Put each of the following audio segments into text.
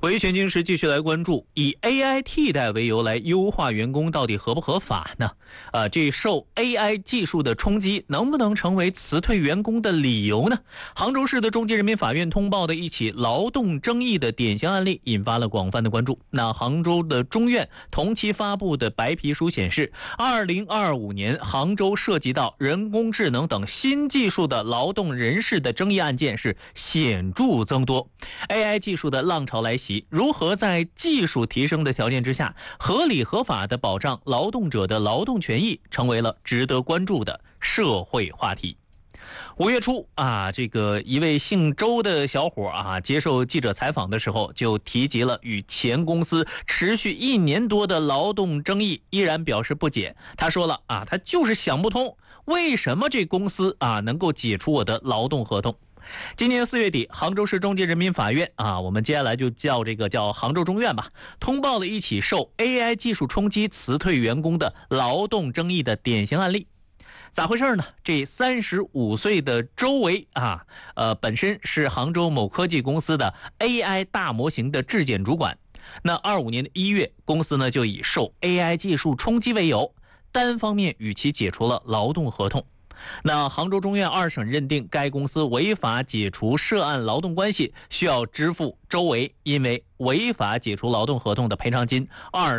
维权军时继续来关注，以 AI 替代为由来优化员工到底合不合法呢？这受 AI 技术的冲击，能不能成为辞退员工的理由呢？杭州市的中级人民法院通报的一起劳动争议的典型案例，引发了广泛的关注。那杭州的中院同期发布的白皮书显示，2025年杭州涉及到人工智能等新技术的劳动人事的争议案件是显著增多。AI 技术的浪潮来袭，如何在技术提升的条件之下，合理合法的保障劳动者的劳动权益，成为了值得关注的社会话题。5月初这个一位姓周的小伙接受记者采访的时候，就提及了与前公司持续1年多的劳动争议，依然表示不解。他说了他就是想不通，为什么这公司能够解除我的劳动合同。今年4月底，杭州市中级人民法院我们接下来就叫杭州中院吧，通报了一起受 AI 技术冲击辞退员工的劳动争议的典型案例。咋回事呢？这35岁的周维本身是杭州某科技公司的 AI 大模型的质检主管。那25年的1月，公司呢就以受 AI 技术冲击为由，单方面与其解除了劳动合同。那杭州中院2审认定该公司违法解除涉案劳动关系，需要支付周维因为违法解除劳动合同的赔偿金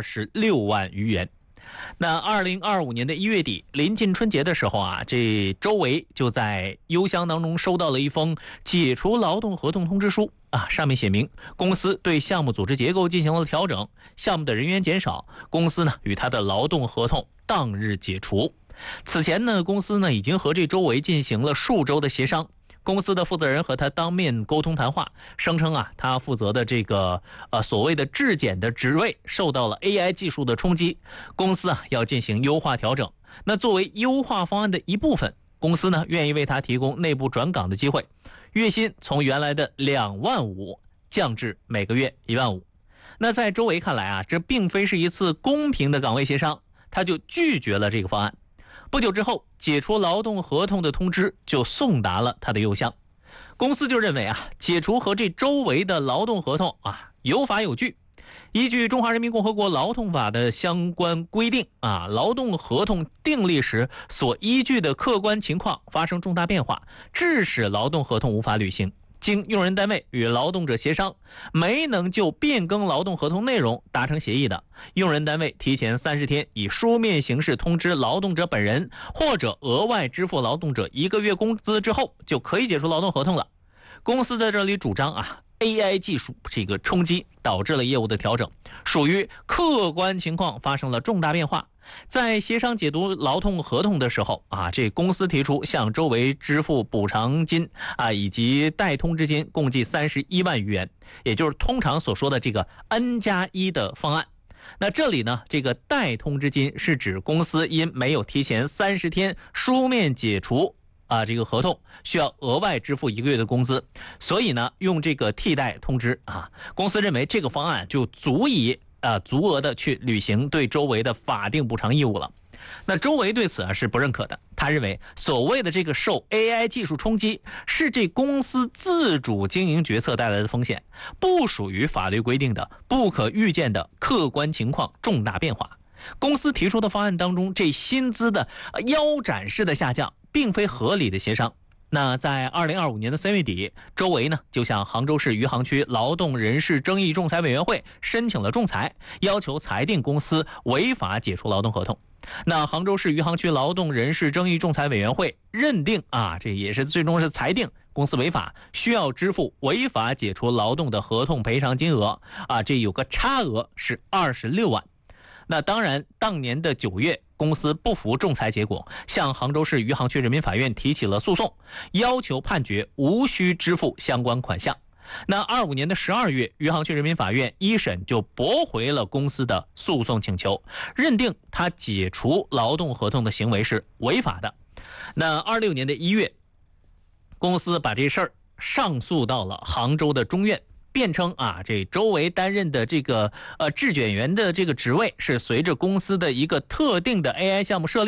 26万余元。那2025年的1月底，临近春节的时候这周维就在邮箱当中收到了一封解除劳动合同通知书上面写明公司对项目组织结构进行了调整，项目的人员减少，公司呢与他的劳动合同当日解除。此前呢，公司呢已经和这周维进行了数周的协商。公司的负责人和他当面沟通谈话，声称他负责的这个所谓的质检的职位受到了 AI 技术的冲击，公司要进行优化调整。那作为优化方案的一部分，公司呢愿意为他提供内部转岗的机会，月薪从原来的2万5降至每个月1万5。那在周维看来这并非是一次公平的岗位协商，他就拒绝了这个方案。不久之后，解除劳动合同的通知就送达了他的邮箱。公司就认为解除和这周维的劳动合同有法有据。依据《中华人民共和国劳动法》的相关规定劳动合同订立时所依据的客观情况发生重大变化，致使劳动合同无法履行，经用人单位与劳动者协商，没能就变更劳动合同内容达成协议的，用人单位提前30天以书面形式通知劳动者本人，或者额外支付劳动者1个月工资之后，就可以解除劳动合同了。公司在这里主张AI 技术这个冲击导致了业务的调整，属于客观情况发生了重大变化。在协商解读劳动合同的时候这公司提出向周维支付补偿金以及代通知金共计31万余元，也就是通常所说的这个 N+1 的方案。那这里呢，这个代通知金是指公司因没有提前30天书面解除这个合同，需要额外支付1个月的工资，所以呢用这个替代通知公司认为这个方案就足以足额的去履行对周维的法定补偿义务了。那周维对此是不认可的，他认为所谓的这个受 AI 技术冲击是这公司自主经营决策带来的风险，不属于法律规定的不可预见的客观情况重大变化。公司提出的方案当中，这薪资的腰斩式的下降并非合理的协商。那在2025年的3月底，周维呢就向杭州市余杭区劳动人事争议仲裁委员会申请了仲裁，要求裁定公司违法解除劳动合同。那杭州市余杭区劳动人事争议仲裁委员会认定这也是最终是裁定公司违法，需要支付违法解除劳动的合同赔偿金额这有个差额是26万。那当然，当年的9月，公司不服仲裁结果，向杭州市余杭区人民法院提起了诉讼，要求判决无需支付相关款项。那25年的12月，余杭区人民法院1审就驳回了公司的诉讼请求，认定他解除劳动合同的行为是违法的。那26年的1月，公司把这事儿上诉到了杭州的中院，辩称这周维担任的这个质检员的这个职位是随着公司的一个特定的 AI 项目设立的，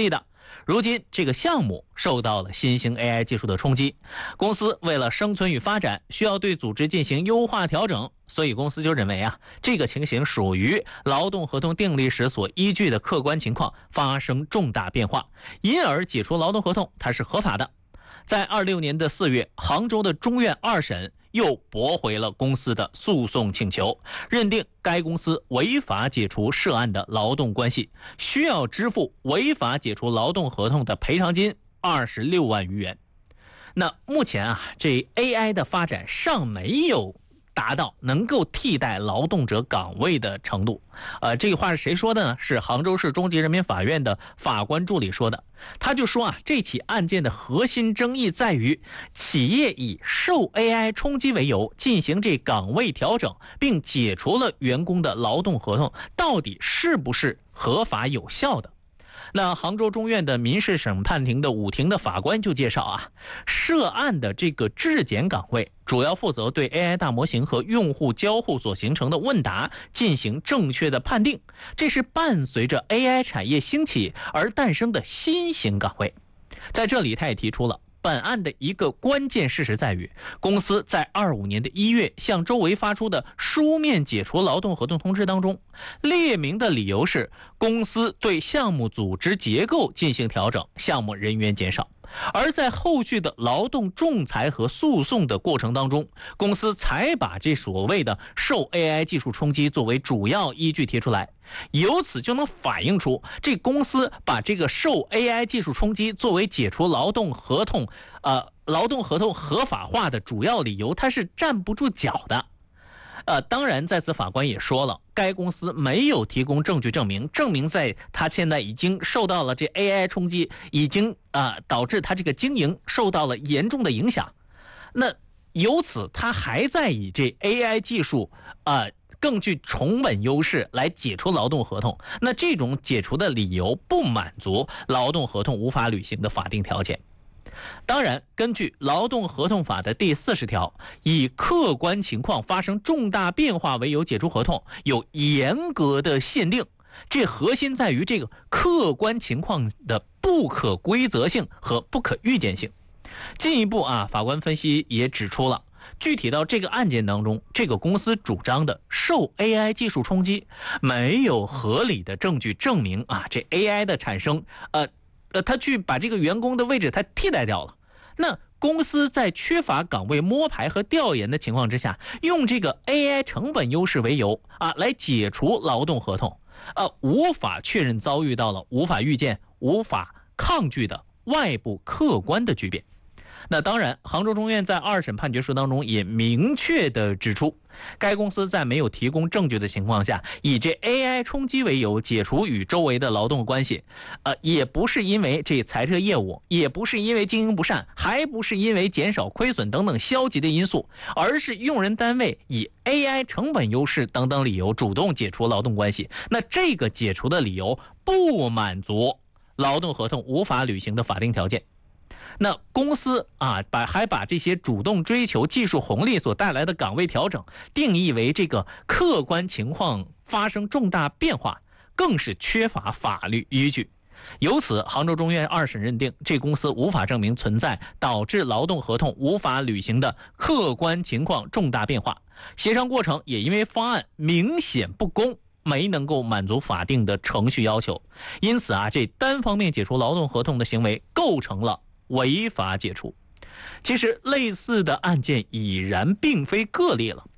如今这个项目受到了新兴 AI 技术的冲击，公司为了生存与发展，需要对组织进行优化调整，所以公司就认为这个情形属于劳动合同订立时所依据的客观情况发生重大变化，因而解除劳动合同它是合法的。在26年的4月，杭州的中院二审又驳回了公司的诉讼请求，认定该公司违法解除涉案的劳动关系，需要支付违法解除劳动合同的赔偿金26万余元。那目前这 AI 的发展尚没有达到能够替代劳动者岗位的程度。这个话是谁说的呢？是杭州市中级人民法院的法官助理说的。他就说这起案件的核心争议在于，企业以受 AI 冲击为由进行这岗位调整，并解除了员工的劳动合同，到底是不是合法有效的？那杭州中院的民事审判庭的5庭的法官就介绍涉案的这个质检岗位主要负责对 AI 大模型和用户交互所形成的问答进行正确的判定，这是伴随着 AI 产业兴起而诞生的新型岗位。在这里他也提出了，本案的一个关键事实在于，公司在25年的1月向周围发出的书面解除劳动合同通知当中，列明的理由是公司对项目组织结构进行调整，项目人员减少。而在后续的劳动仲裁和诉讼的过程当中，公司才把这所谓的受 AI 技术冲击作为主要依据提出来。由此就能反映出，这公司把这个受 AI 技术冲击作为解除劳动合同合法化的主要理由，它是站不住脚的。当然在此法官也说了，该公司没有提供证据证明在他现在已经受到了这 AI 冲击，已经导致他这个经营受到了严重的影响。那由此他还在以这 AI 技术更具成本优势来解除劳动合同，那这种解除的理由不满足劳动合同无法履行的法定条件。当然，根据劳动合同法的第40条，以客观情况发生重大变化为由解除合同有严格的限定，这核心在于这个客观情况的不可规则性和不可预见性。进一步法官分析也指出了，具体到这个案件当中，这个公司主张的受 AI 技术冲击，没有合理的证据证明这 AI 的产生他去把这个员工的位置他替代掉了。那公司在缺乏岗位摸排和调研的情况之下，用这个 AI 成本优势为由来解除劳动合同，无法确认遭遇到了无法预见、无法抗拒的外部客观的巨变。那当然，杭州中院在2审判决书当中也明确地指出，该公司在没有提供证据的情况下，以这 AI 冲击为由解除与周围的劳动关系，也不是因为这裁撤业务，也不是因为经营不善，还不是因为减少亏损等等消极的因素，而是用人单位以 AI 成本优势等等理由主动解除劳动关系。那这个解除的理由不满足劳动合同无法履行的法定条件。那公司还把这些主动追求技术红利所带来的岗位调整定义为这个客观情况发生重大变化，更是缺乏法律依据。由此，杭州中院2审认定，这公司无法证明存在导致劳动合同无法履行的客观情况重大变化，协商过程也因为方案明显不公，没能够满足法定的程序要求，因此这单方面解除劳动合同的行为构成了违法解除。其实类似的案件已然并非个例了。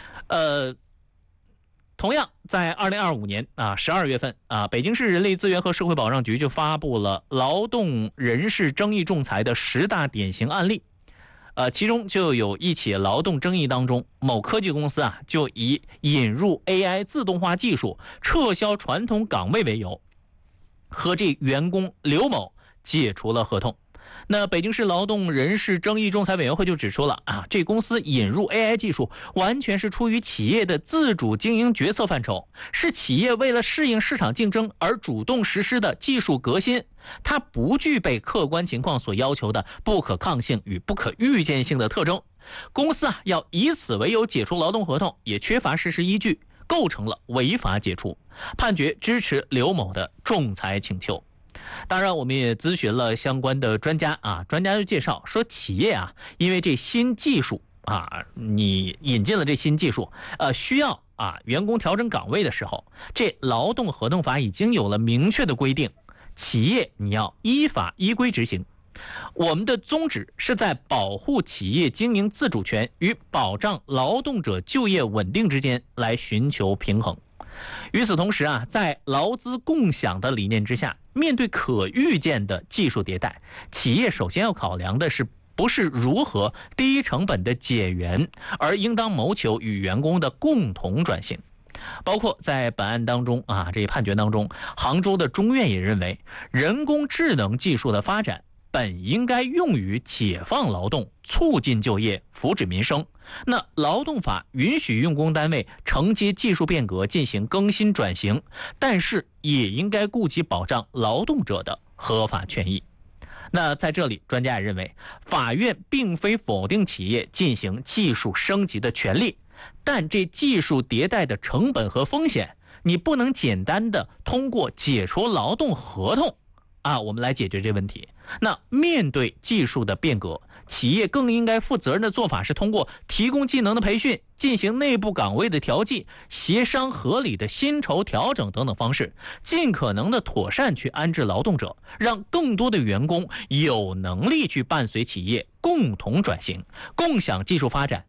同样在2025年12月份北京市人力资源和社会保障局就发布了劳动人事争议仲裁的10大典型案例。其中就有一起劳动争议当中，某科技公司就以引入 AI 自动化技术撤销传统岗位为由，和这员工刘某解除了合同。那北京市劳动人事争议仲裁委员会就指出了这公司引入 AI 技术完全是出于企业的自主经营决策范畴，是企业为了适应市场竞争而主动实施的技术革新，它不具备客观情况所要求的不可抗性与不可预见性的特征。公司要以此为由解除劳动合同，也缺乏事实依据，构成了违法解除，判决支持刘某的仲裁请求。 当然，我们也咨询了相关的专家啊，专家就介绍说，企业啊，因为这新技术啊，你引进了这新技术，需要员工调整岗位的时候，这劳动合同法已经有了明确的规定，企业你要依法依规执行。我们的宗旨是在保护企业经营自主权与保障劳动者就业稳定之间来寻求平衡。与此同时在劳资共享的理念之下，面对可预见的技术迭代，企业首先要考量的是不是如何低成本的减员，而应当谋求与员工的共同转型。包括在本案当中这判决当中，杭州的中院也认为，人工智能技术的发展本应该用于解放劳动、促进就业、福祉民生。那劳动法允许用工单位承接技术变革进行更新转型，但是也应该顾及保障劳动者的合法权益。那在这里，专家也认为，法院并非否定企业进行技术升级的权利，但这技术迭代的成本和风险，你不能简单的通过解除劳动合同我们来解决这问题。那面对技术的变革，企业更应该负责任的做法是通过提供技能的培训、进行内部岗位的调剂、协商合理的薪酬调整等等方式，尽可能的妥善去安置劳动者，让更多的员工有能力去伴随企业共同转型，共享技术发展，